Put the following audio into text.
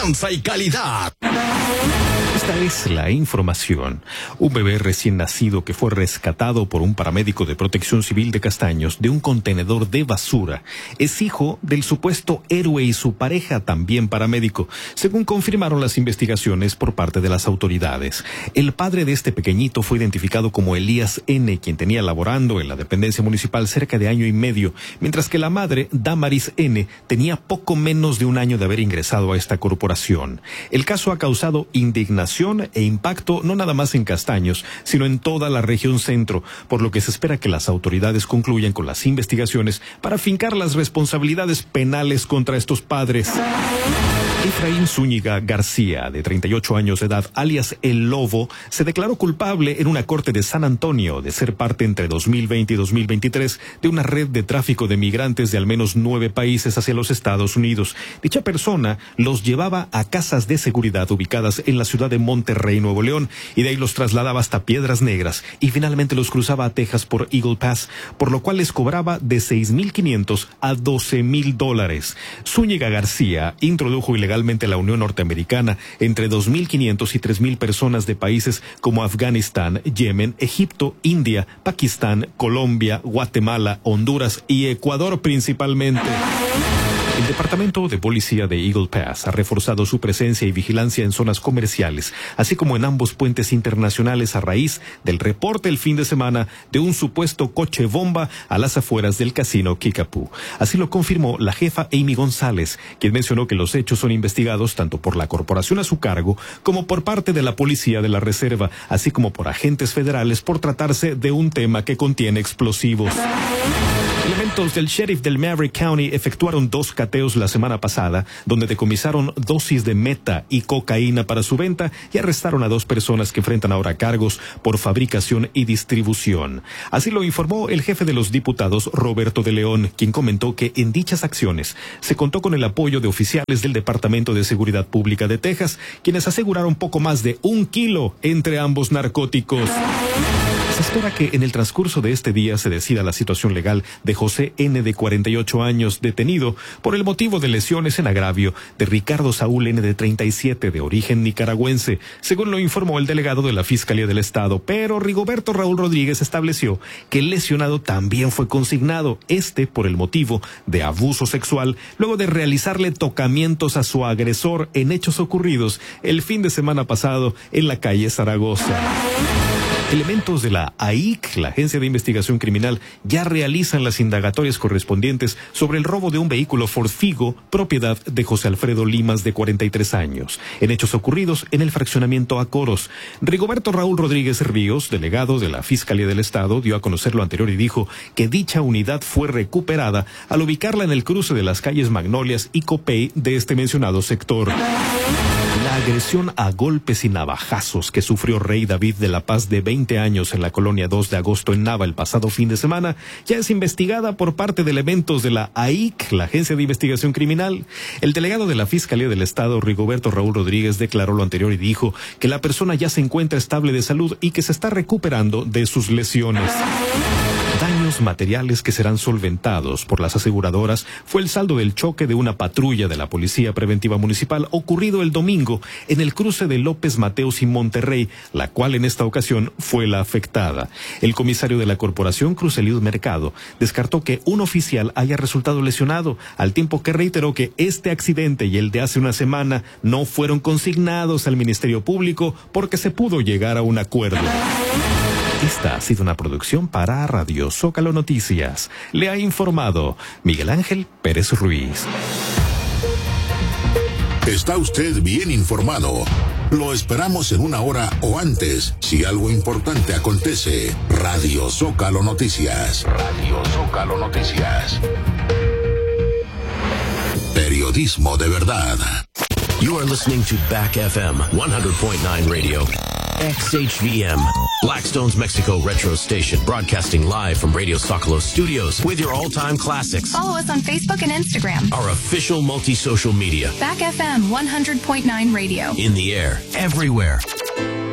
confianza y calidad. Esta es la información. Un bebé recién nacido que fue rescatado por un paramédico de Protección Civil de Castaños de un contenedor de basura es hijo del supuesto héroe y su pareja, también paramédico, según confirmaron las investigaciones por parte de las autoridades. El padre de este pequeñito fue identificado como Elías N., quien tenía laborando en la dependencia municipal cerca de año y medio, mientras que la madre, Damaris N., tenía poco menos de un año de haber ingresado a esta corporación. El caso ha causado indignación e impacto no nada más en Castaños, sino en toda la región centro, por lo que se espera que las autoridades concluyan con las investigaciones para fincar las responsabilidades penales contra estos padres. Efraín Zúñiga García, de 38 años de edad, alias El Lobo, se declaró culpable en una corte de San Antonio de ser parte entre 2020 y 2023 de una red de tráfico de migrantes de al menos 9 países hacia los Estados Unidos. Dicha persona los llevaba a casas de seguridad ubicadas en la ciudad de Monterrey, Nuevo León, y de ahí los trasladaba hasta Piedras Negras y finalmente los cruzaba a Texas por Eagle Pass, por lo cual les cobraba de $6,500 a $12,000. Zúñiga García introdujo ilegalmente a la Unión Norteamericana entre 2,500 y 3,000 personas de países como Afganistán, Yemen, Egipto, India, Pakistán, Colombia, Guatemala, Honduras y Ecuador principalmente. El Departamento de Policía de Eagle Pass ha reforzado su presencia y vigilancia en zonas comerciales, así como en ambos puentes internacionales a raíz del reporte el fin de semana de un supuesto coche bomba a las afueras del casino Kickapoo. Así lo confirmó la jefa Amy González, quien mencionó que los hechos son investigados tanto por la corporación a su cargo como por parte de la Policía de la Reserva, así como por agentes federales por tratarse de un tema que contiene explosivos. Elementos del sheriff del Maverick County efectuaron 2 cateos la semana pasada, donde decomisaron dosis de meta y cocaína para su venta y arrestaron a 2 personas que enfrentan ahora cargos por fabricación y distribución. Así lo informó el jefe de los diputados, Roberto de León, quien comentó que en dichas acciones se contó con el apoyo de oficiales del Departamento de Seguridad Pública de Texas, quienes aseguraron poco más de 1 kilo entre ambos narcóticos. Se espera que en el transcurso de este día se decida la situación legal de José N., de 48 años, detenido por el motivo de lesiones en agravio de Ricardo Saúl N., de 37, de origen nicaragüense, según lo informó el delegado de la Fiscalía del Estado. Pero Rigoberto Raúl Rodríguez estableció que el lesionado también fue consignado, por el motivo de abuso sexual, luego de realizarle tocamientos a su agresor en hechos ocurridos el fin de semana pasado en la calle Zaragoza. Elementos de la AIC, la Agencia de Investigación Criminal, ya realizan las indagatorias correspondientes sobre el robo de un vehículo Ford Figo, propiedad de José Alfredo Limas, de 43 años, en hechos ocurridos en el fraccionamiento Acoros. Rigoberto Raúl Rodríguez Ríos, delegado de la Fiscalía del Estado, dio a conocer lo anterior y dijo que dicha unidad fue recuperada al ubicarla en el cruce de las calles Magnolias y Copey de este mencionado sector. La agresión a golpes y navajazos que sufrió Rey David de la Paz, de 20 años, en la colonia 2 de agosto en Nava el pasado fin de semana, ya es investigada por parte de elementos de la AIC, la Agencia de Investigación Criminal. El delegado de la Fiscalía del Estado, Rigoberto Raúl Rodríguez, declaró lo anterior y dijo que la persona ya se encuentra estable de salud y que se está recuperando de sus lesiones. Daños materiales que serán solventados por las aseguradoras fue el saldo del choque de una patrulla de la Policía Preventiva Municipal ocurrido el domingo en el cruce de López Mateos y Monterrey, la cual en esta ocasión fue la afectada. El comisario de la corporación, Cruz Eliud Mercado, descartó que un oficial haya resultado lesionado, al tiempo que reiteró que este accidente y el de hace una semana no fueron consignados al Ministerio Público porque se pudo llegar a un acuerdo. Esta ha sido una producción para Radio Zócalo Noticias. Le ha informado Miguel Ángel Pérez Ruiz. Está usted bien informado. Lo esperamos en 1 hora o antes, si algo importante acontece. Radio Zócalo Noticias. Radio Zócalo Noticias. Periodismo de verdad. You are listening to Back FM 100.9 Radio. XHVM, Blackstone's Mexico Retro Station, broadcasting live from Radio Zócalo Studios with your all-time classics. Follow us on Facebook and Instagram. Our official multi-social media. Back FM 100.9 Radio. In the air, everywhere.